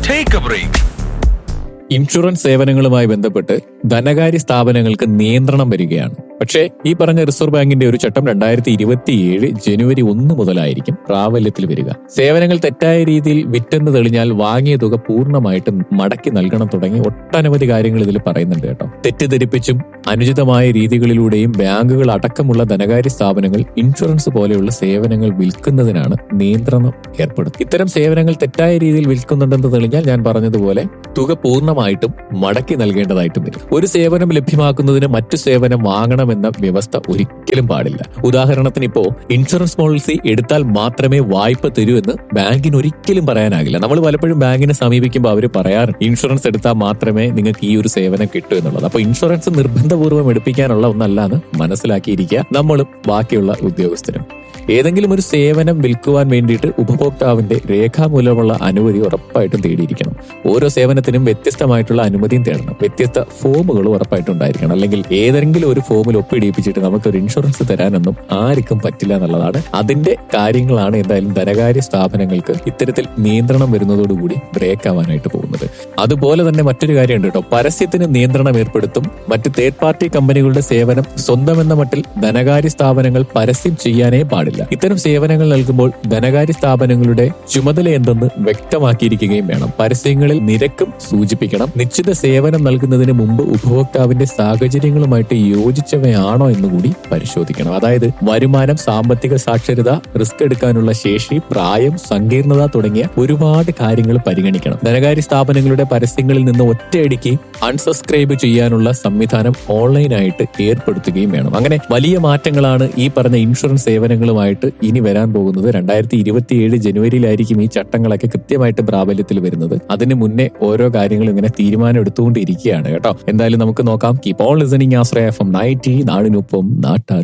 Take a break. Insurance സേവനങ്ങളുമായി ബന്ധപ്പെട്ട് ധനകാര്യ സ്ഥാപനങ്ങൾക്ക് നിയന്ത്രണം വരികയാണ്. പക്ഷേ ഈ പറഞ്ഞ റിസർവ് ബാങ്കിന്റെ ഒരു ചട്ടം 2027 ജനുവരി 1 മുതലായിരിക്കും പ്രാബല്യത്തിൽ വരിക. സേവനങ്ങൾ തെറ്റായ രീതിയിൽ വിറ്റെന്ന് തെളിഞ്ഞാൽ വാങ്ങിയ തുക പൂർണ്ണമായിട്ട് മടക്കി നൽകണം തുടങ്ങി ഒട്ടനവധി കാര്യങ്ങൾ ഇതിൽ പറയുന്നുണ്ട് കേട്ടോ. തെറ്റിദ്ധരിപ്പിച്ചും അനുചിതമായ രീതികളിലൂടെയും ബാങ്കുകൾ അടക്കമുള്ള ധനകാര്യ സ്ഥാപനങ്ങൾ ഇൻഷുറൻസ് പോലെയുള്ള സേവനങ്ങൾ വിൽക്കുന്നതിനാണ് നിയന്ത്രണം ഏർപ്പെടുത്തുന്നത്. ഇത്തരം സേവനങ്ങൾ തെറ്റായ രീതിയിൽ വിൽക്കുന്നുണ്ടെന്ന് തെളിഞ്ഞാൽ ഞാൻ പറഞ്ഞതുപോലെ തുക പൂർണ്ണമായിട്ടും മടക്കി നൽകേണ്ടതായിട്ടും വരും. ഒരു സേവനം ലഭ്യമാക്കുന്നതിന് മറ്റു സേവനം വാങ്ങണമെന്ന വ്യവസ്ഥ ഒരിക്കലും പാടില്ല. ഉദാഹരണത്തിന് ഇപ്പോ ഇൻഷുറൻസ് പോളിസി എടുത്താൽ മാത്രമേ വായ്പ തരൂ എന്ന് ബാങ്കിന് ഒരിക്കലും പറയാനാകില്ല. നമ്മൾ പലപ്പോഴും ബാങ്കിനെ സമീപിക്കുമ്പോൾ അവർ പറയാറുണ്ട് ഇൻഷുറൻസ് എടുത്താൽ മാത്രമേ നിങ്ങൾക്ക് ഈ ഒരു സേവനം കിട്ടൂ എന്നുള്ളത്. അപ്പൊ ഇൻഷുറൻസ് നിർബന്ധപൂർവ്വം എടുപ്പിക്കാനുള്ള ഒന്നല്ലാന്ന് മനസ്സിലാക്കിയിരിക്കുക നമ്മളും ബാക്കിയുള്ള ഉദ്യോഗസ്ഥരും. ഏതെങ്കിലും ഒരു സേവനം വിൽക്കുവാൻ വേണ്ടിയിട്ട് ഉപഭോക്താവിന്റെ രേഖാമൂലമുള്ള അനുമതി ഉറപ്പായിട്ടും തേടിയിരിക്കണം. ഓരോ സേവനത്തിനും വ്യത്യസ്തമായിട്ടുള്ള അനുമതിയും തേടണം. വ്യത്യസ്ത ഫോമുകളും ഉറപ്പായിട്ടും ഉണ്ടായിരിക്കണം. അല്ലെങ്കിൽ ഏതെങ്കിലും ഒരു ഫോമിൽ ഒപ്പിടിപ്പിച്ചിട്ട് നമുക്കൊരു ഇൻഷുറൻസ് തരാനൊന്നും ആർക്കും പറ്റില്ല എന്നുള്ളതാണ്. അതിന്റെ കാര്യങ്ങളാണ് എന്തായാലും ധനകാര്യ സ്ഥാപനങ്ങൾക്ക് ഇത്തരത്തിൽ നിയന്ത്രണം വരുന്നതോടുകൂടി ബ്രേക്ക് ആവാനായിട്ട് പോകുന്നത്. അതുപോലെ തന്നെ മറ്റൊരു കാര്യമുണ്ട് കേട്ടോ. പരസ്യത്തിന് നിയന്ത്രണം ഏർപ്പെടുത്തും. മറ്റ് തേർഡ് പാർട്ടി കമ്പനികളുടെ സേവനം സ്വന്തമെന്ന മട്ടിൽ ധനകാര്യ സ്ഥാപനങ്ങൾ പരസ്യം ചെയ്യാനേ പാടില്ല. ഇത്തരം സേവനങ്ങൾ നൽകുമ്പോൾ ധനകാര്യ സ്ഥാപനങ്ങളുടെ ചുമതല എന്തെന്ന് വ്യക്തമാക്കിയിരിക്കുകയും വേണം. പരസ്യങ്ങളിൽ നിരക്കും സൂചിപ്പിക്കണം. നിശ്ചിത സേവനം നൽകുന്നതിന് മുമ്പ് ഉപഭോക്താവിന്റെ സാഹചര്യങ്ങളുമായിട്ട് യോജിച്ചവയാണോ എന്നുകൂടി പരിശോധിക്കണം. അതായത് വരുമാനം, സാമ്പത്തിക സാക്ഷരത, റിസ്ക് എടുക്കാനുള്ള ശേഷി, പ്രായം, സങ്കീർണത തുടങ്ങിയ ഒരുപാട് കാര്യങ്ങൾ പരിഗണിക്കണം. ധനകാര്യ സ്ഥാപനങ്ങളുടെ പരസ്യങ്ങളിൽ നിന്ന് ഒറ്റയടിക്ക് അൺസബ്സ്ക്രൈബ് ചെയ്യാനുള്ള സംവിധാനം ഓൺലൈനായിട്ട് ഏർപ്പെടുത്തുകയും വേണം. അങ്ങനെ വലിയ മാറ്റങ്ങളാണ് ഈ പറഞ്ഞ ഇൻഷുറൻസ് സേവനങ്ങളുമായിട്ട് ഇനി വരാൻ പോകുന്നത്. 2027 ജനുവരിയിലായിരിക്കും ഈ ചട്ടങ്ങളൊക്കെ കൃത്യമായിട്ട് പ്രാബല്യത്തിൽ വരുന്നത്. അതിന് മുന്നേ ഓരോ കാര്യങ്ങളും ഇങ്ങനെ തീരുമാനം എടുത്തുകൊണ്ടിരിക്കുകയാണ് കേട്ടോ. എന്തായാലും നമുക്ക് നോക്കാം. Keep on listening. Ashraya FM 90 നാടിനൊപ്പം നാട്ടാർ.